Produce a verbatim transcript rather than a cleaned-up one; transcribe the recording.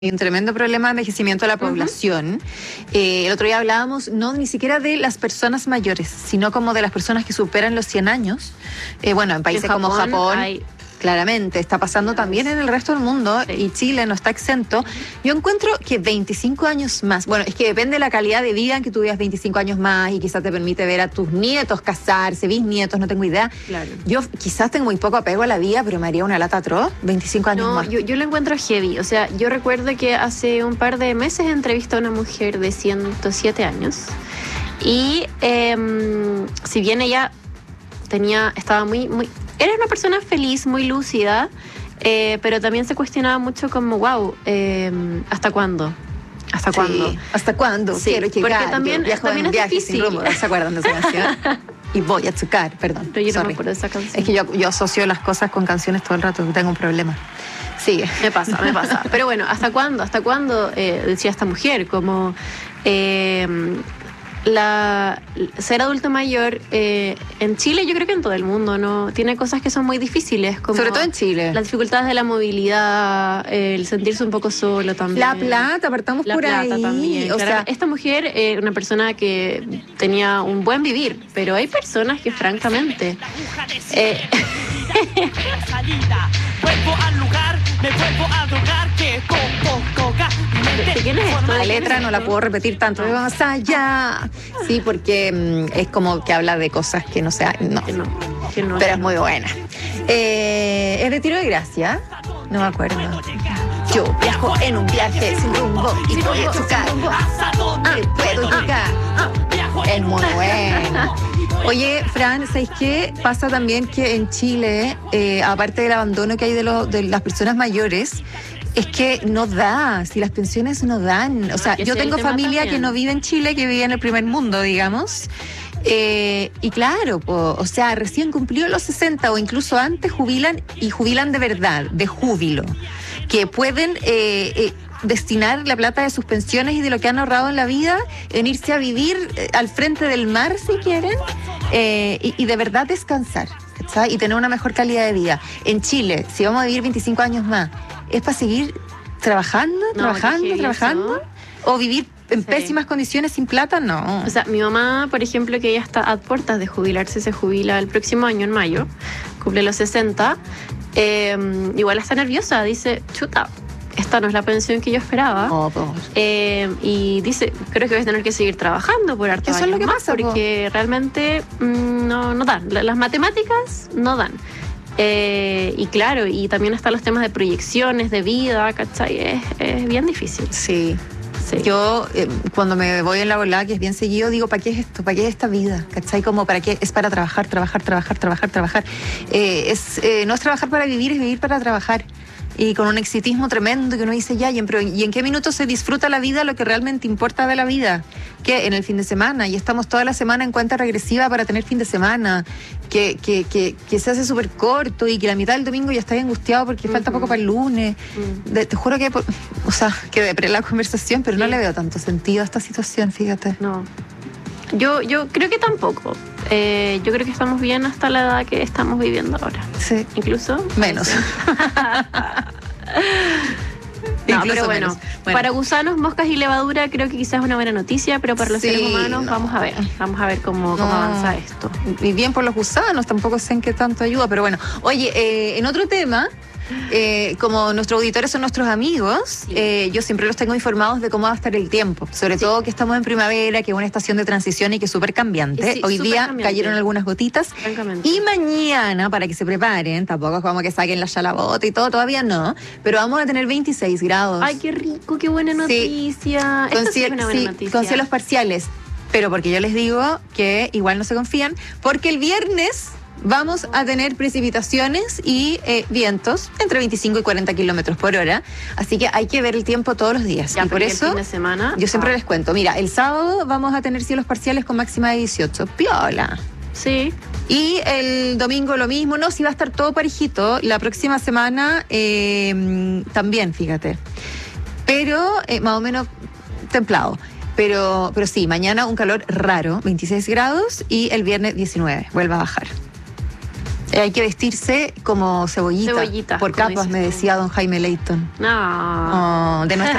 Hay un tremendo problema de envejecimiento de la población. Uh-huh. Eh, el otro día hablábamos no ni siquiera de las personas mayores, sino como de las personas que superan los cien años. Eh, bueno, en países en Japón, como Japón, hay... claramente, está pasando también en el resto del mundo, sí. Y Chile no está exento. Yo encuentro que veinticinco años más, bueno, es que depende de la calidad de vida en que tú vivas veinticinco años más y quizás te permite ver a tus nietos casarse, bisnietos, no tengo idea. Claro. Yo quizás tengo muy poco apego a la vida, pero me haría una lata atroz, veinticinco años no, más. Yo, yo lo encuentro heavy, o sea, yo recuerdo que hace un par de meses entrevisté a una mujer de ciento siete años y eh, si bien ella tenía, estaba muy, muy, era una persona feliz, muy lúcida, eh, pero también se cuestionaba mucho como, wow, eh, ¿hasta cuándo? ¿Hasta sí. cuándo? ¿Hasta cuándo? Sí, quiero llegar. porque también, viajo también en es viaje difícil. Sin rumbo, ¿no se acuerdan de esa canción? Y voy a chocar, perdón. Pero yo sorry. no me acuerdo de esa canción. Es que yo, yo asocio las cosas con canciones todo el rato, tengo un problema. Sigue. Me pasa, me pasa. Pero bueno, ¿hasta cuándo? ¿Hasta cuándo? Eh, decía esta mujer, como... Eh, La, ser adulto mayor eh, en Chile, yo creo que en todo el mundo, ¿no? Tiene cosas que son muy difíciles, como sobre todo en Chile. Las dificultades de la movilidad, eh, el sentirse un poco solo también. La plata, partamos la por plata ahí. También. O Claro, sea, esta mujer era eh, una persona que tenía un buen vivir, pero hay personas que francamente... Eh, vuelvo al lugar, me vuelvo a drogar, que coco, coca. ¿De quién es esto? la letra no la puedo repetir tanto. No. Vamos allá. Sí, porque mmm, es como que habla de cosas que no sea. No. Que no, que no, Pero que es no. muy buena. Eh, ¿Es de Tiro de Gracia? No me acuerdo. Yo viajo en un viaje sin rumbo y voy a chocar. Ah, puedo llegar. Es muy buena. Oye, Fran, ¿sabes qué? Pasa también que en Chile, eh, aparte del abandono que hay de, lo, de las personas mayores, es que no da, si las pensiones no dan. O sea, Que yo sí, tengo el tema familia también. que no vive en Chile, que vive en el primer mundo, digamos. Eh, y claro, po, o sea, recién cumplió los sesenta o incluso antes jubilan y jubilan de verdad, de júbilo, que pueden eh, eh, destinar la plata de sus pensiones y de lo que han ahorrado en la vida en irse a vivir eh, al frente del mar si quieren eh, y, y de verdad descansar, ¿sabes? Y tener una mejor calidad de vida. En Chile, si vamos a vivir veinticinco años más, ¿es para seguir trabajando, No, trabajando, qué trabajando? eso. ¿O vivir en Sí. pésimas condiciones sin plata? No. O sea, mi mamá, por ejemplo, que ella está a puertas de jubilarse, se jubila el próximo año, en mayo, cumple los sesenta, eh, igual está nerviosa, dice, chuta, esta no es la pensión que yo esperaba. Oh, por... Eh, y dice, creo que voy a tener que seguir trabajando por harto Eso es años lo que más, pasa, po. porque realmente mmm, no, no dan. La- Las matemáticas no dan. Eh, y claro, y también están los temas de proyecciones, de vida, ¿cachai? Es, es bien difícil. Sí. Sí. Yo, eh, cuando me voy en la volada, que es bien seguido, digo, ¿para qué es esto? ¿Para qué es esta vida? ¿Cachai? Como, ¿para qué? Es para trabajar, trabajar, trabajar, trabajar, trabajar. Eh, es, eh, no es trabajar para vivir, es vivir para trabajar. Y con un exitismo tremendo que uno dice, ya, ¿y en, pero, ¿y en qué minuto se disfruta la vida, lo que realmente importa de la vida? Que en el fin de semana, y estamos toda la semana en cuenta regresiva para tener fin de semana, que, que, que, que se hace súper corto y que la mitad del domingo ya está angustiado porque Uh-huh. falta poco para el lunes. Mm. De- te juro que, o sea, que depre la conversación, pero Sí. no le veo tanto sentido a esta situación, fíjate. No. Yo, yo creo que tampoco. Eh, yo creo que estamos bien hasta la edad que estamos viviendo ahora. Sí. Incluso. Menos. Sí. No, Incluso pero bueno, menos. Bueno. para gusanos, moscas y levadura creo que quizás es una buena noticia, pero para los Sí, seres humanos no. vamos a ver, vamos a ver cómo, cómo No. avanza esto. Y bien por los gusanos, tampoco sé en qué tanto ayuda, pero bueno. Oye, eh, en otro tema, eh, como nuestros auditores son nuestros amigos, Sí. eh, yo siempre los tengo informados de cómo va a estar el tiempo, sobre Sí. todo que estamos en primavera, que es una estación de transición y que es súper cambiante. Sí, Hoy súper día cambiante. cayeron algunas gotitas. Francamente. Y mañana, para que se preparen, tampoco es como que saquen la chalabota y todo, todavía no, pero vamos a tener veintiséis grados. Ay, qué rico, qué buena noticia. Con, Esto sí ciel- es una buena sí, noticia. con cielos parciales. Pero porque yo les digo que igual no se confían, porque el viernes vamos a tener precipitaciones y eh, vientos entre veinticinco y cuarenta kilómetros por hora. Así que hay que ver el tiempo todos los días. Ya, y por porque el eso fin de semana, yo siempre ah. les cuento. Mira, el sábado vamos a tener cielos parciales con máxima de dieciocho. Piola. Sí. Y el domingo lo mismo, no, si va a estar todo parejito. La próxima semana eh, también, fíjate. Pero eh, más o menos templado. Pero, pero sí, mañana un calor raro, veintiséis grados, y el viernes diecinueve, vuelve a bajar. Eh, hay que vestirse como cebollita, Cebollita, por como capas, dices me tú. decía don Jaime Leighton. No. Oh, de nuestra